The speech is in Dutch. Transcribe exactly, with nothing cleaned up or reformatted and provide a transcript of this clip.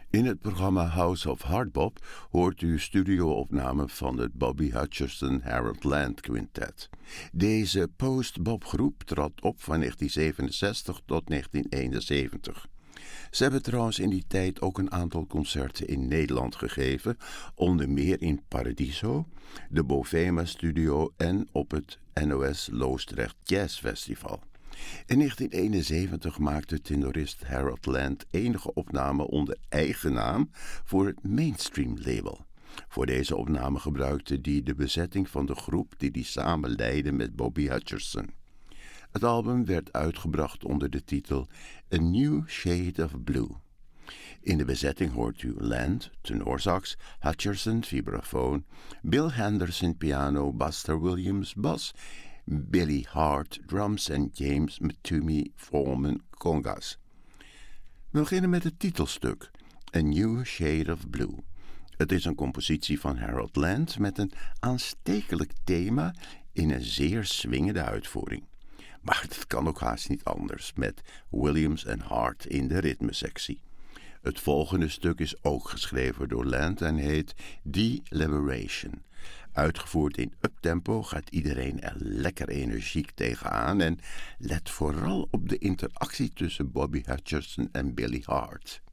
In het programma House of Hardbop hoort u studio-opnamen van het Bobby Hutcherson Harold Land Quintet. Deze post-bop-groep trad op van negentien zevenenzestig tot negentien eenenzeventig. Ze hebben trouwens in die tijd ook een aantal concerten in Nederland gegeven, onder meer in Paradiso, de Bovema Studio en op het N O S Loosdrecht Jazz Festival. In negentien eenenzeventig maakte tenorist Harold Land enige opnamen onder eigen naam voor het Mainstream label. Voor deze opname gebruikte hij de bezetting van de groep die hij samen leidde met Bobby Hutcherson. Het album werd uitgebracht onder de titel A New Shade of Blue. In de bezetting hoort u Land, tenorsax, Hutcherson, vibrafoon, Bill Henderson, piano, Buster Williams, bas, Billy Hart, drums en James Mtume Foreman, congas. We beginnen met het titelstuk, A New Shade of Blue. Het is een compositie van Harold Land met een aanstekelijk thema in een zeer swingende uitvoering. Maar het kan ook haast niet anders met Williams en Hart in de ritmesectie. Het volgende stuk is ook geschreven door Land en heet Deliberation. Uitgevoerd in uptempo gaat iedereen er lekker energiek tegenaan en let vooral op de interactie tussen Bobby Hutcherson en Billy Hart.